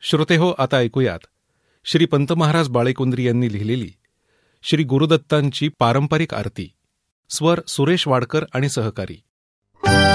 श्रोतेहो, आता ऐकूयात श्री पंत महाराज बाळेकुंद्री यांनी लिहिलेली श्री गुरुदत्तांची पारंपरिक आरती. स्वर सुरेश वाडकर आणि सहकारी.